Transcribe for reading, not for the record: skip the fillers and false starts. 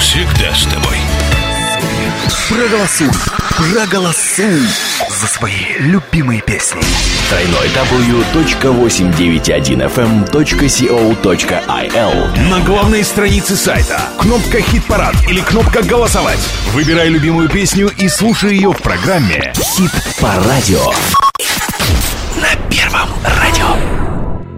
всегда с тобой. Проголосуй за свои любимые песни. www.891fm.co.il. На главной странице сайта кнопка «Хит-парад» или кнопка «Голосовать». Выбирай любимую песню и слушай ее в программе Хит по радио. На Первом радио.